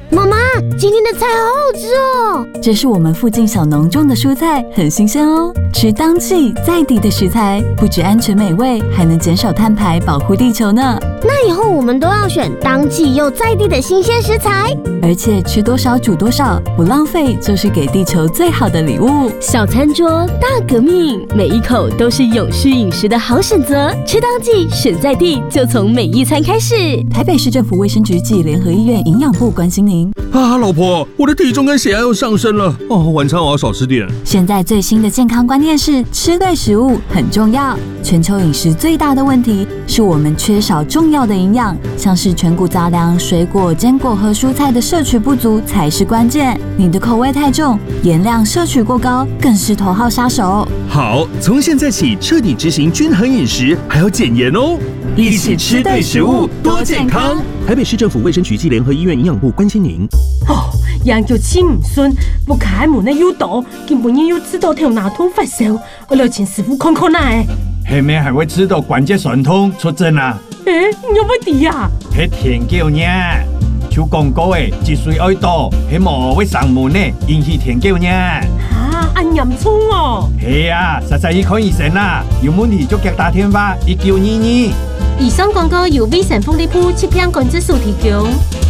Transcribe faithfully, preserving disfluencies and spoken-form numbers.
妈妈，今天的菜好好吃哦！ 这是我们附近小农种的蔬菜，很新鲜哦。吃当季在地的食材，不只安全美味，还能减少碳排，保护地球呢。 那以后我们都要选当季又在地的新鲜食材， 而且吃多少煮多少，不浪费就是给地球最好的礼物。 小餐桌大革命，每一口都是永续饮食的好选择。吃当季，选在地，就从每一餐开始。 台北市政府卫生局暨联合医院营养部关心您。 啊，老婆，我的体重跟血压又上升了哦，晚餐我要少吃点。 现在最新的健康观念是，吃对食物很重要。全球饮食最大的问题是我们缺少重要的营养，像是全谷杂粮、水果、坚果和蔬菜的摄取不足才是关键。你的口味太重，盐量摄取过高，更是头号杀手。 好，从现在起彻底执行均衡饮食，还要减盐哦。一起吃对食物，多健康。台北市政府卫生局暨联合医院营养部关心您。 哦，人叫吃唔顺，不开门的有毒，根本又知道头哪痛发烧，我来请师傅看看来。 下面还会吃到关节酸痛出症啊？ 诶，有乜事啊？ 迄天叫呢，像广告诶，一岁爱多，迄毛会上门呢，引起天叫呢。 啊，咁严重哦！ 係啊，實際去看醫生啦，有問題就給打電話一九二二。 以上廣告由衛生福利部疾病管制署提供。